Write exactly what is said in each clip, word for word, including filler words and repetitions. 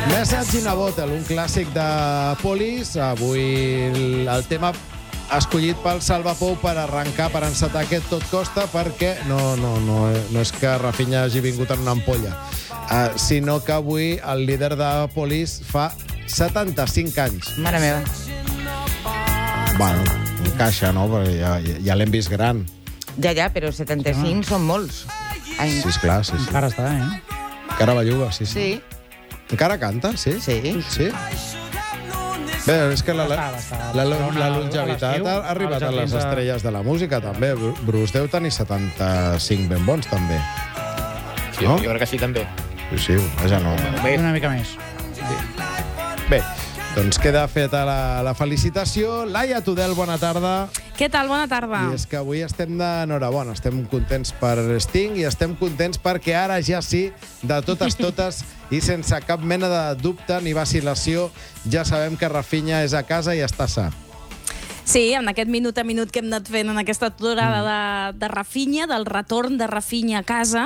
Message in a Bottle, un clàssic de Police. Avui el, el tema escollit pel Salvapou per arrencar, per encetar aquest Tot Costa, perquè no, no, no, no és que Rafinha hagi vingut en una ampolla, uh, sinó que avui el líder de Police fa setanta-cinc anys. Mare meva. Bueno, encaixa, no? Perquè ja, ja l'hem vist gran. Ja, ja, però setanta-cinc són molts. Ai. Sí, esclar, sí, sí. Encara està, eh? Encara belluga, sí, sí. Sí. Encara canta, sí? Sí. Sí? Bé, és que la, la, Va estar, va estar. la, la, Barcelona, la a longevitat l'estiu, ha arribat als a les jardins de- estrelles de la música, també. Bruce deu tenir setanta-cinc ben bons, també. Sí, No? jo crec que sí, també. Sí, sí, vaja, no. Bé, Una mica més. Bé, doncs queda feta la, la felicitació. Laia Tudel, bona tarda. Què tal? Bona tarda. I és que avui estem d'enhorabona, estem contents per Sting i estem contents perquè ara ja sí, de totes totes i sense cap mena de dubte ni vacil·lació, ja sabem que Rafinha és a casa i està sa. Sí, en aquest minut a minut que hem anat fent en aquesta aturada de, de Rafinha, del retorn de Rafinha a casa,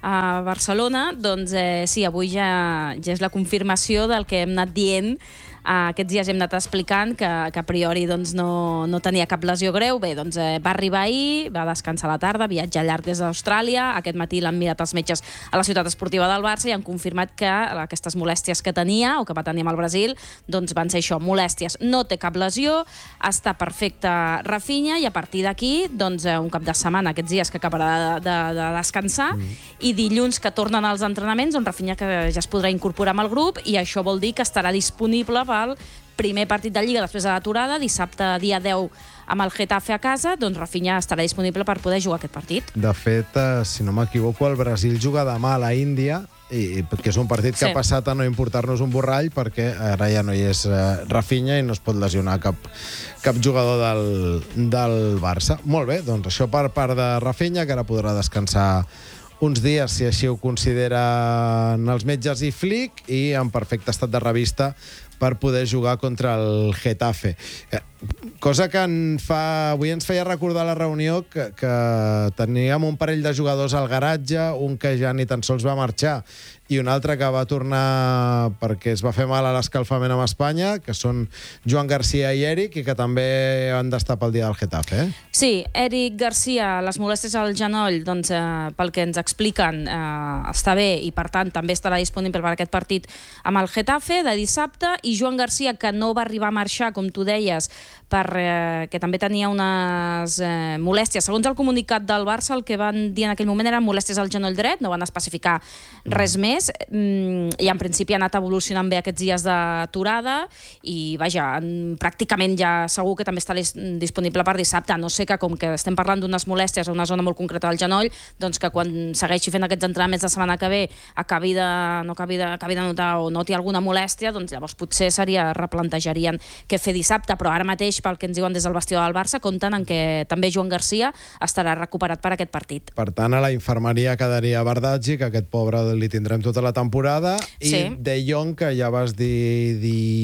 a Barcelona, doncs eh, sí, avui ja, ja és la confirmació del que hem anat dient. Uh, aquests dies hem anat explicant que, que a priori doncs, no, no tenia cap lesió greu. Bé, doncs eh, va arribar ahir, va descansar a la tarda, viatge llarg des d'Austràlia. Aquest matí l'han mirat els metges a la ciutat esportiva del Barça i han confirmat que aquestes molèsties que tenia o que va tenir amb el Brasil doncs van ser això, molèsties. No té cap lesió, està perfecte Rafinha i a partir d'aquí doncs, un cap de setmana, aquests dies que acabarà de, de, de descansar mm. i dilluns que tornen als entrenaments, on Rafinha que ja es podrà incorporar amb el grup i això vol dir que estarà disponible per el primer partit de Lliga després de l'aturada, dissabte dia deu amb el Getafe a casa, doncs Rafinha estarà disponible per poder jugar aquest partit. De fet, eh, si no m'equivoco, el Brasil juga demà a la Índia, i, que és un partit que Sí. ha passat a no importar-nos un borrall perquè ara ja no hi és eh, Rafinha i no es pot lesionar cap, cap jugador del, del Barça. Molt bé, doncs això per part de Rafinha, que ara podrà descansar uns dies, si així ho consideren els metges i Flick, i en perfecte estat de revista per poder jugar contra el Getafe. Eh, cosa que en fa, avui ens feia recordar la reunió que, que teníem un parell de jugadors al garatge, un que ja ni tan sols va marxar i un altre que va tornar perquè es va fer mal a l'escalfament amb Espanya, que són Joan Garcia i Eric, i que també han d'estar pel dia del Getafe. Eh? Sí, Eric Garcia, les molèsties al genoll, doncs, eh, pel que ens expliquen, eh, està bé i, per tant, també estarà disponible per aquest partit amb el Getafe de dissabte, i Joan Garcia, que no va arribar a marxar, com tu deies, per, eh, que també tenia unes eh, molèsties. Segons el comunicat del Barça, el que van dir en aquell moment eren molèsties al genoll dret, no van especificar res més, mm, i en principi ha anat evolucionant bé aquests dies d'aturada, i vaja, en- pràcticament ja segur que també està lis- disponible per dissabte, a no sé que com que estem parlant d'unes molèsties a una zona molt concreta del genoll, doncs que quan segueixi fent aquests entrenaments de setmana que ve acabi de, no acabi de, acabi de notar o noti alguna molèstia, doncs llavors potser seria, replantejarien què fer dissabte, però ara mateix, pel que ens diuen des del vestidor del Barça, compten en que també Joan Garcia estarà recuperat per aquest partit. Per tant, a la infermeria quedaria Bardaggi, que aquest pobre li tindrem tota la temporada, i Sí. De Jong, que ja vas dir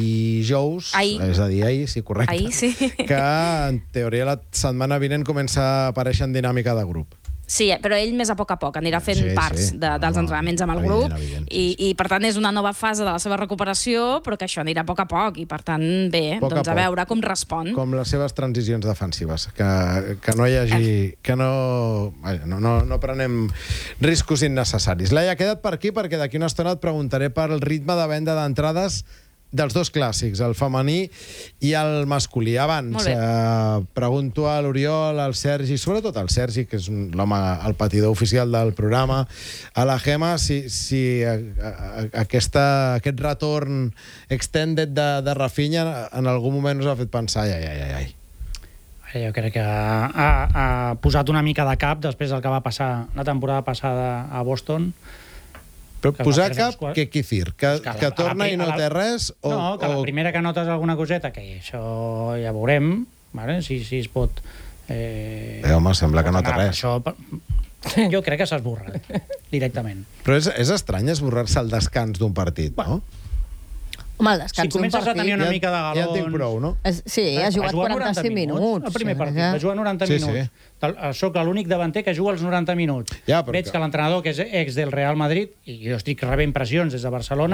dijous, Ahir. és a dir, ahir, sí, correcte, Ahir, sí. que en teoria la setmana vinent comença a aparèixer en dinàmica de grup. Sí, però ell més a poc a poc anirà fent Sí, sí. parts de, dels No, entrenaments amb el evident, grup evident, sí, i, i per tant és una nova fase de la seva recuperació, però que això anirà a poc a poc i per tant bé, Poc a doncs a, poc. veure com respon. Com les seves transicions defensives, que, que no hi hagi... que no, vaja, no, no, no prenem riscos innecessaris. Laia, queda't per aquí perquè d'aquí una estona et preguntaré per el ritme de venda d'entrades dels dos clàssics, el femení i el masculí. Abans, Molt bé. eh, pregunto a l'Oriol, al Sergi, sobretot al Sergi, que és un- l'home, el patidor oficial del programa, a la Gemma, si, si a, a, aquesta, aquest retorn extended de, de Rafinha en algun moment us ha fet pensar, ai, ai, ai, ai. Jo crec que ha, ha, ha posat una mica de cap després del que va passar la temporada passada a Boston. Però Que posar va cap, perdre què quizir? Que, Que la- que a la torna pri- i no a la- té res? O, No, que la o... primera que notes alguna coseta, que això ja veurem, vale? si, si es pot... Eh, Eh, home, sembla que no té anar, res. Això, jo crec que s'esborra, directament. Però és, és estrany esborrar-se el descans d'un partit, no? Home, el Si descans d'un comences a partit... tenir una Ja- mica de galons... ja en tinc prou, no? Es- Sí, ha jugat quaranta-cinc minuts. El primer partit, Ja. va jugar noranta Sí, minuts. Sí. Soc l'únic davanter que juga els noranta minuts. Ja, però Veig que- que l'entrenador, que és ex del Real Madrid, i jo estic rebent pressions des de Barcelona,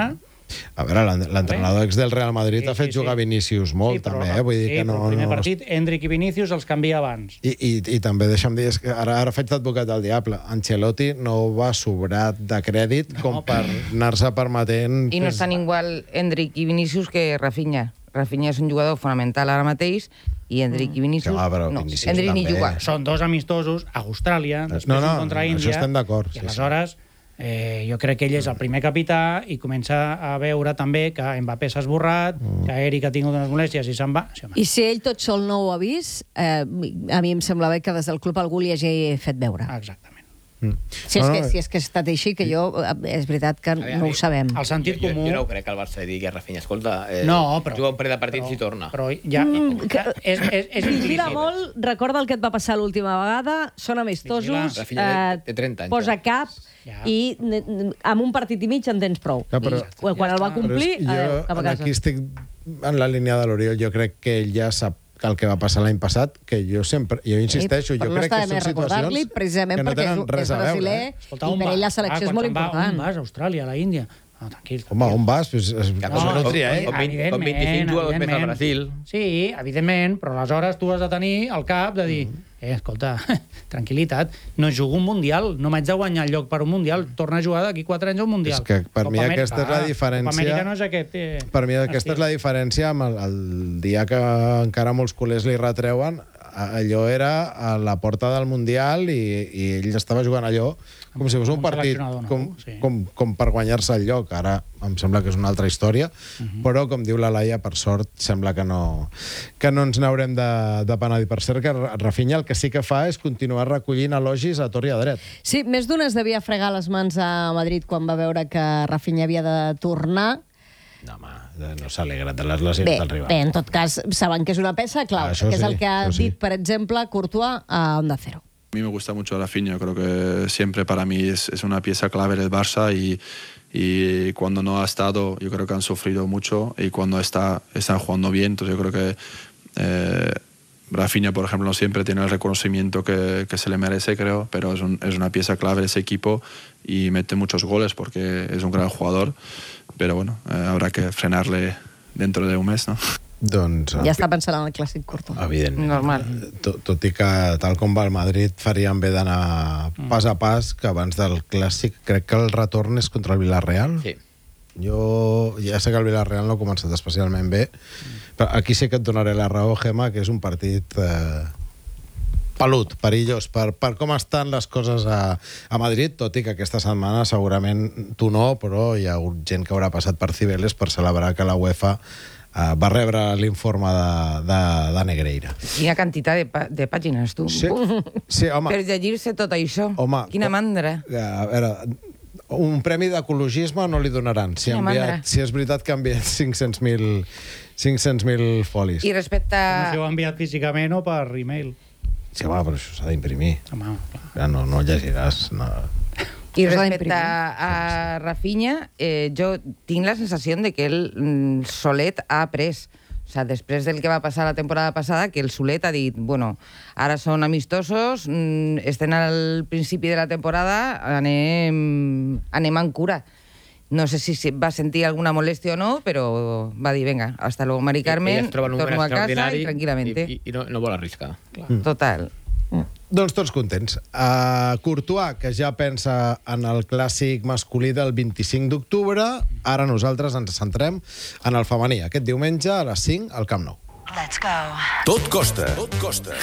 A veure, l'en- l'entrenador ex del Real Madrid Sí, ha fet sí, sí. jugar Vinícius molt, Sí, però també, no- eh? Vull dir sí, que no... però el primer no... partit, Endrick i Vinícius els canvia abans. I, i, I també deixa'm dir, és que ara, ara faig d'advocat del diable. Ancelotti no va sobrat de crèdit No, com per anar-se permetent... I no estan igual Endrick i Vinícius que Rafinha. Rafinha és un jugador fonamental ara mateix i Endrick i Vinícius... Que va, però no, Vinícius Endrick ni també. juga. Són dos amistosos a Austràlia, després No, no, un contra no, Índia. això estem d'acord, I sí, aleshores, eh, jo crec que ell és el primer capità i comença a veure també que Mbappé s'ha esborrat, Mm. que Eric ha tingut unes molèsties i se'n va. Sí, home. I si ell tot sol no ho ha vist, eh, a mi em sembla bé que des del club algú li hagi fet veure. Exactament. Mm. Si és, No, que, no, si és que ha estat així, que jo, eh, és veritat que veure, no ho sabem. El sentit jo, jo, comú... jo no ho crec que el Barça digui a Rafinha, escolta, eh, No, però- juga un parell de partits però- i torna. Però ja... Mm, que- és, és, és Vigila implícit. molt, recorda el que et va passar l'última vegada, són amistosos, Vigila. Rafinha té- té trenta anys, posa ja. cap Ja. i n- n- amb un partit i mig en tens prou. Ja, però- I quan Ja el va està. complir, Però és- adéu, cap a jo casa. aquí estic en la línia de l'Oriol. Jo crec que ell ja sap que el que va passar l'any passat, que jo sempre, jo insisteixo, però jo no crec està que de són més recordar-li, situacions precisament que no perquè és, tenen res és a veure. brasiler Eh? Escolta, i on per va? ell la selecció Ah, és molt quan te'n va, important. On vas? A Austràlia, a la Índia? No, tranquil. Home, on vas? Pues, es, Que No, com, no com, tria, eh? com, vint, com evidentment, vint-i-cinc jugadors més al evidentment. Brasil. Sí, evidentment, però aleshores tu has de tenir el cap de dir eh, escolta, tranquil·litat, no jugo un Mundial, no m'haig de guanyar el lloc per un Mundial, torna a jugar d'aquí quatre anys a un Mundial. És que per Copa mi Amèrica, aquesta és la ah, diferència- Copa Amèrica no és aquest... Eh, Per mi aquesta és la diferència amb el, el dia que encara molts culers li retreuen, allò era a la porta del Mundial i, i ell estava jugant allò com si fos un Un partit seleccionador nou, com, sí. com, com per guanyar-se el lloc. Ara em sembla que és una altra història, però com diu la Laia, per sort sembla que no, que no ens n'haurem de, de penedir. Per cert, que Rafinha el que sí que fa és continuar recollint elogis a tor i a dret. Sí, més d'un es devia fregar les mans a Madrid quan va veure que Rafinha havia de tornar. No, home, no s'alegra de les lesions Bé, del rival. bé, en tot cas, saben que és una peça clau, Ah, això que és sí, el que ha això sí. dit, per exemple, Courtois a Onda Cero. A mí me gusta mucho Rafinha, creo que siempre para mí es, es una pieza clave del Barça y, y cuando no ha estado yo creo que han sufrido mucho y cuando está están jugando bien, entonces yo creo que eh, Rafinha, por ejemplo, no siempre tiene el reconocimiento que, que se le merece, creo, pero es, un, es una pieza clave de ese equipo y mete muchos goles porque es un gran jugador, pero bueno, eh, habrá que frenarle dentro de un mes, ¿no? Doncs, Ja està pensant en el clàssic Courtois. evidentment. Normal. Tot, tot i que, tal com va el Madrid, farien bé d'anar pas a pas, que abans del clàssic, crec que el retorn és contra el Villarreal. Sí. Jo ja sé que el Villarreal no ha començat especialment bé, però aquí sí que et donaré la raó, Gemma, que és un partit eh, pelut, perillós, per, per com estan les coses a, a Madrid, tot i que aquesta setmana segurament tu no, però hi ha hagut gent que haurà passat per Cibeles per celebrar que la UEFA eh, va rebre l'informe de, de, de Negreira. Quina quantitat de, pa de pàgines, tu. Sí, sí, home. Per llegir-se tot això. Home, Quina com- mandra. A veure, un premi d'ecologisme no li donaran. Si, ha Quina enviat, mandra. si és veritat que ha enviat cinc-cents mil folis. I respecte No si ho a... ha enviat físicament o per e-mail. Sí, home, però això s'ha d'imprimir. Home, clar. Ja no, no llegiràs. No. I Això s'ha respecte d'imprimir. a, a Rafinha, eh, jo tinc la sensació de que ell mm, solet ha après. O sea, després del que va passar la temporada passada, que el Solet ha dit, bueno, ara són amistosos, mm, estem al principi de la temporada, anem, anem en cura. No sé si se- va sentir alguna molèstia o no, però va dir, venga, hasta luego, Mari Carmen, Ell es troba en un torno a moment casa extraordinari i tranquil·lamente. I, i, i no, no vol arriscar. Total. Doncs tots contents. Uh, Courtois, que ja pensa en el clàssic masculí del vint-i-cinc d'octubre, ara nosaltres ens centrem en el femení, aquest diumenge a les cinc al Camp Nou. Tot costa. Tot costa.